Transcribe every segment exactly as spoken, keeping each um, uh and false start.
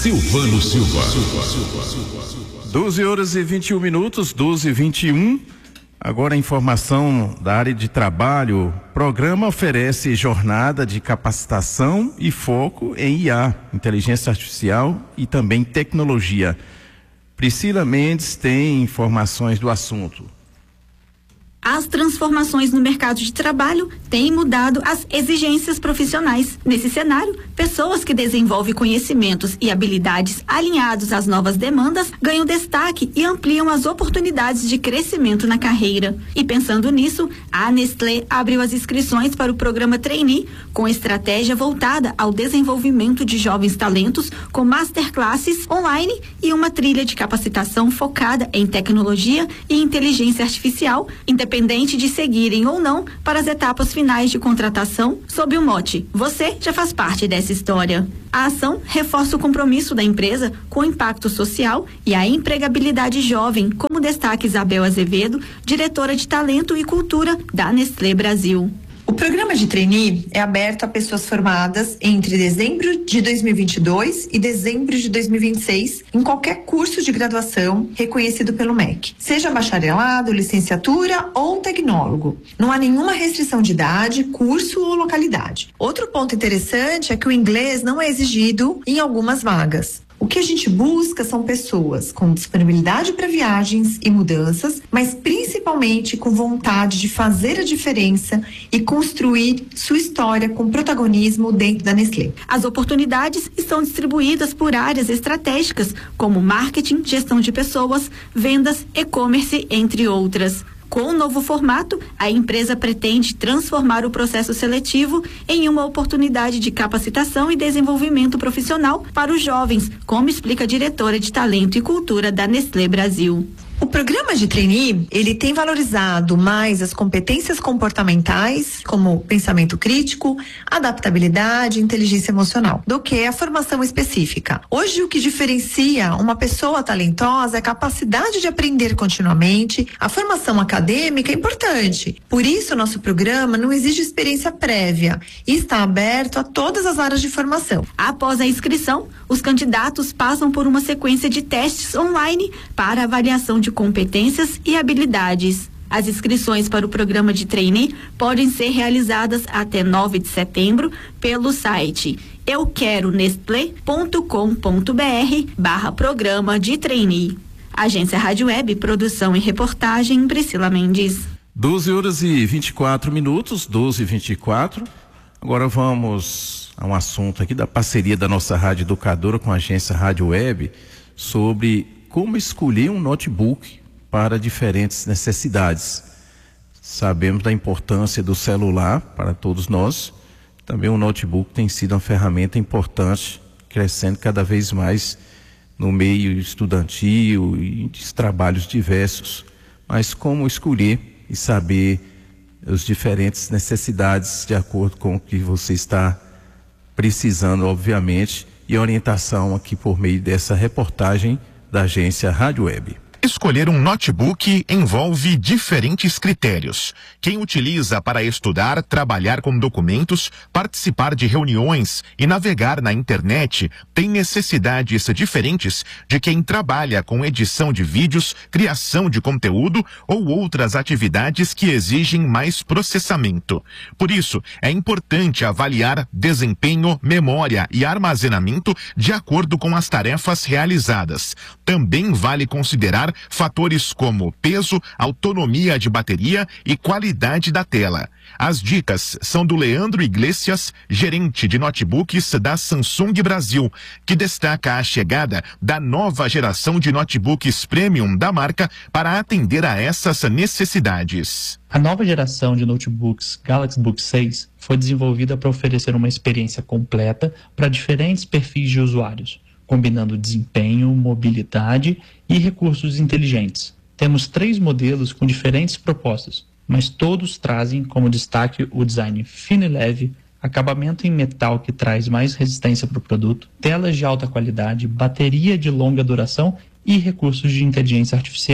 Silvano Silva. doze horas e vinte e um minutos, doze e vinte e um. Agora a informação da área de trabalho. O programa oferece jornada de capacitação e foco em I A, inteligência artificial e também tecnologia. Priscila Mendes tem informações do assunto. As transformações no mercado de trabalho têm mudado as exigências profissionais. Nesse cenário, pessoas que desenvolvem conhecimentos e habilidades alinhados às novas demandas ganham destaque e ampliam as oportunidades de crescimento na carreira. E pensando nisso, a Nestlé abriu as inscrições para o programa Trainee, com estratégia voltada ao desenvolvimento de jovens talentos, com masterclasses online e uma trilha de capacitação focada em tecnologia e inteligência artificial, independente Independente de seguirem ou não para as etapas finais de contratação, sob o mote "Você já faz parte dessa história". A ação reforça o compromisso da empresa com o impacto social e a empregabilidade jovem, como destaca Isabel Azevedo, diretora de Talento e Cultura da Nestlé Brasil. O programa de trainee é aberto a pessoas formadas entre dezembro de dois mil e vinte e dois e dezembro de dois mil e vinte e seis em qualquer curso de graduação reconhecido pelo M E C, seja bacharelado, licenciatura ou tecnólogo. Não há nenhuma restrição de idade, curso ou localidade. Outro ponto interessante é que o inglês não é exigido em algumas vagas. O que a gente busca são pessoas com disponibilidade para viagens e mudanças, mas principalmente com vontade de fazer a diferença e construir sua história com protagonismo dentro da Nestlé. As oportunidades estão distribuídas por áreas estratégicas, como marketing, gestão de pessoas, vendas, e-commerce, entre outras. Com o novo formato, a empresa pretende transformar o processo seletivo em uma oportunidade de capacitação e desenvolvimento profissional para os jovens, como explica a diretora de Talento e Cultura da Nestlé Brasil. O programa de trainee, ele tem valorizado mais as competências comportamentais, como pensamento crítico, adaptabilidade e inteligência emocional, do que a formação específica. Hoje, o que diferencia uma pessoa talentosa é a capacidade de aprender continuamente. A formação acadêmica é importante. Por isso, nosso programa não exige experiência prévia e está aberto a todas as áreas de formação. Após a inscrição, os candidatos passam por uma sequência de testes online para avaliação de competências e habilidades. As inscrições para o programa de trainee podem ser realizadas até nove de setembro pelo site eu quero nestlé ponto com ponto br barra programa de trainee. Agência Rádio Web, produção e reportagem, Priscila Mendes. doze horas e vinte e quatro minutos, doze e vinte e quatro. Agora vamos a um assunto aqui da parceria da nossa Rádio Educadora com a Agência Rádio Web sobre como escolher um notebook para diferentes necessidades. Sabemos da importância do celular para todos nós. Também o notebook tem sido uma ferramenta importante, crescendo cada vez mais no meio estudantil e de trabalhos diversos. Mas como escolher e saber as diferentes necessidades de acordo com o que você está precisando, obviamente, e orientação aqui por meio dessa reportagem da Agência Rádio Web. Escolher um notebook envolve diferentes critérios. Quem utiliza para estudar, trabalhar com documentos, participar de reuniões e navegar na internet tem necessidades diferentes de quem trabalha com edição de vídeos, criação de conteúdo ou outras atividades que exigem mais processamento. Por isso, é importante avaliar desempenho, memória e armazenamento de acordo com as tarefas realizadas. Também vale considerar fatores como peso, autonomia de bateria e qualidade da tela. As dicas são do Leandro Iglesias, gerente de notebooks da Samsung Brasil, que destaca a chegada da nova geração de notebooks premium da marca para atender a essas necessidades. A nova geração de notebooks Galaxy Book seis foi desenvolvida para oferecer uma experiência completa para diferentes perfis de usuários, combinando desempenho, mobilidade e recursos inteligentes. Temos três modelos com diferentes propostas, mas todos trazem como destaque o design fino e leve, acabamento em metal que traz mais resistência para o produto, telas de alta qualidade, bateria de longa duração e recursos de inteligência artificial.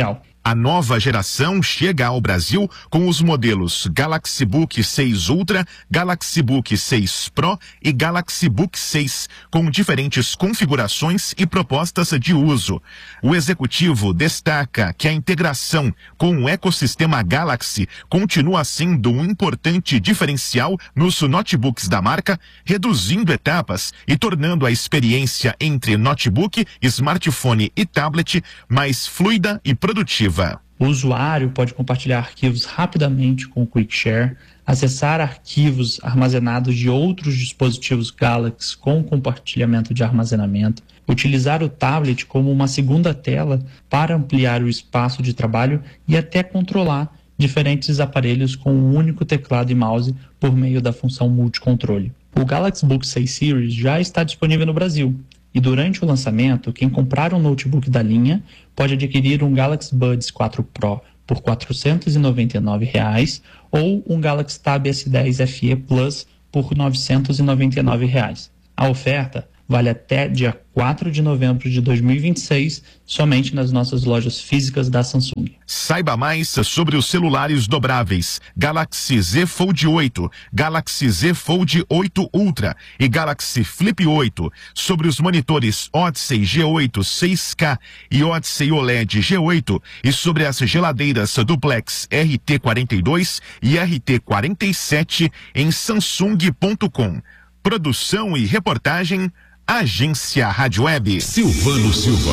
A nova geração chega ao Brasil com os modelos Galaxy Book seis Ultra, Galaxy Book seis Pro e Galaxy Book seis, com diferentes configurações e propostas de uso. O executivo destaca que a integração com o ecossistema Galaxy continua sendo um importante diferencial nos notebooks da marca, reduzindo etapas e tornando a experiência entre notebook, smartphone e tablet mais fluida e produtiva. O usuário pode compartilhar arquivos rapidamente com o Quick Share, acessar arquivos armazenados de outros dispositivos Galaxy com compartilhamento de armazenamento, utilizar o tablet como uma segunda tela para ampliar o espaço de trabalho e até controlar diferentes aparelhos com um único teclado e mouse por meio da função multicontrole. O Galaxy Book seis Series já está disponível no Brasil. E durante o lançamento, quem comprar um notebook da linha pode adquirir um Galaxy Buds quatro Pro por quatrocentos e noventa e nove reais ou um Galaxy Tab S dez F E Plus por novecentos e noventa e nove reais. A oferta vale até dia quatro de novembro de dois mil e vinte e seis, somente nas nossas lojas físicas da Samsung. Saiba mais sobre os celulares dobráveis Galaxy Z Fold oito, Galaxy Z Fold oito Ultra e Galaxy Flip oito, sobre os monitores Odyssey G oito seis K e Odyssey O L E D G oito e sobre as geladeiras Duplex R T quarenta e dois e R T quarenta e sete em samsung ponto com. Produção e reportagem Agência Rádio Web. Silvano Silva.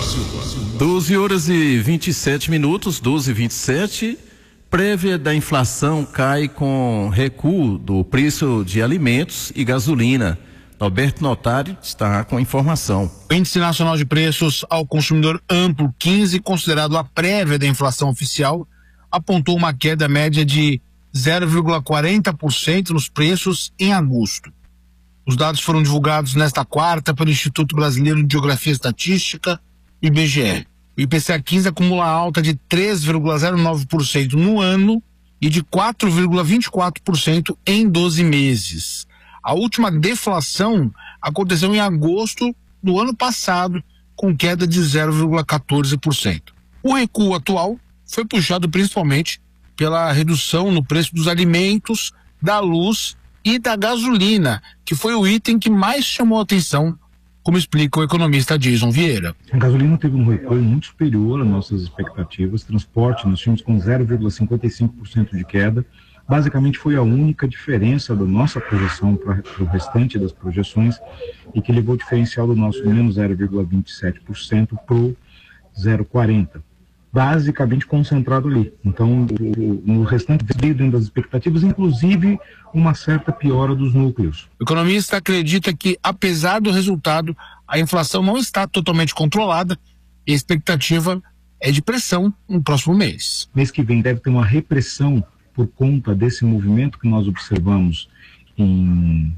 doze horas e vinte e sete minutos, doze e vinte e sete. Prévia da inflação cai com recuo do preço de alimentos e gasolina. Norberto Notari está com a informação. O Índice Nacional de Preços ao Consumidor Amplo quinze, considerado a prévia da inflação oficial, apontou uma queda média de zero vírgula quarenta por cento nos preços em agosto. Os dados foram divulgados nesta quarta pelo Instituto Brasileiro de Geografia e Estatística, I B G E. O I P C A quinze acumula alta de três vírgula zero nove por cento no ano e de quatro vírgula vinte e quatro por cento em doze meses. A última deflação aconteceu em agosto do ano passado, com queda de zero vírgula quatorze por cento. O recuo atual foi puxado principalmente pela redução no preço dos alimentos, da luz e da gasolina, que foi o item que mais chamou a atenção, como explica o economista Jason Vieira. A gasolina teve um recuo muito superior às nossas expectativas. Transporte, nós tínhamos com zero vírgula cinquenta e cinco por cento de queda. Basicamente foi a única diferença da nossa projeção para o restante das projeções e que levou o diferencial do nosso menos zero vírgula vinte e sete por cento para o zero vírgula quarenta por cento. Basicamente concentrado ali. Então, o, o restante veio dentro das expectativas, inclusive uma certa piora dos núcleos. O economista acredita que, apesar do resultado, a inflação não está totalmente controlada e a expectativa é de pressão no próximo mês. Mês que vem deve ter uma repressão por conta desse movimento que nós observamos em,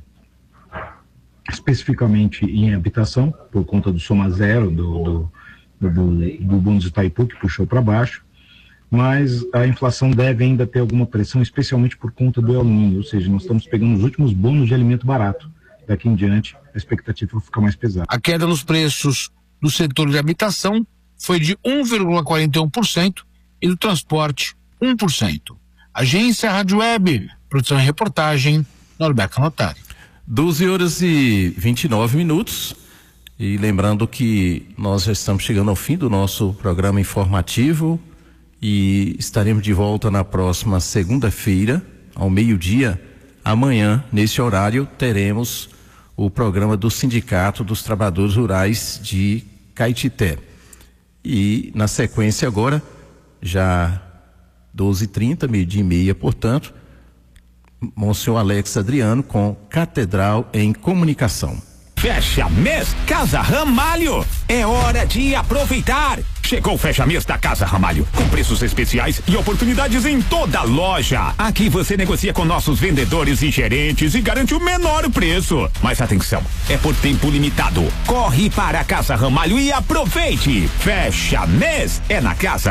especificamente em habitação, por conta do soma zero, do, do do, do bônus de Itaipu, que puxou para baixo, mas a inflação deve ainda ter alguma pressão, especialmente por conta do El Niño, ou seja, nós estamos pegando os últimos bônus de alimento barato. Daqui em diante, a expectativa vai ficar mais pesada. A queda nos preços do setor de habitação foi de um vírgula quarenta e um por cento e do transporte um por cento. Agência Rádio Web, produção e reportagem, Norberto Notari. doze horas e vinte e nove minutos. E lembrando que nós já estamos chegando ao fim do nosso programa informativo e estaremos de volta na próxima segunda-feira, ao meio-dia. Amanhã, nesse horário, teremos o programa do Sindicato dos Trabalhadores Rurais de Caetité. E na sequência agora, já doze e trinta, meio-dia e meia, portanto, Monsenhor Alex Adriano com Catedral em Comunicação. Fecha mês Casa Ramalho. É hora de aproveitar. Chegou o fecha mês da Casa Ramalho, com preços especiais e oportunidades em toda a loja. Aqui você negocia com nossos vendedores e gerentes e garante o menor preço. Mas atenção, é por tempo limitado. Corre para a Casa Ramalho e aproveite. Fecha mês é na Casa